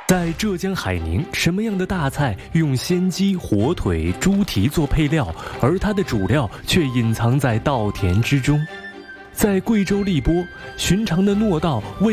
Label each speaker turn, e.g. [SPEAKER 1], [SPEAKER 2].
[SPEAKER 1] 在浙江海宁，什么样的大菜用鲜鸡、火腿、猪蹄做配料，而它的主料却隐藏在稻田之中？在贵州荔波，寻常的糯稻为